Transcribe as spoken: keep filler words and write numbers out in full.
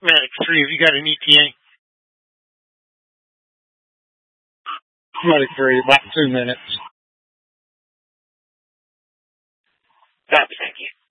Medic three, have you got an E T A? Medic three, about two minutes. Stop, thank you.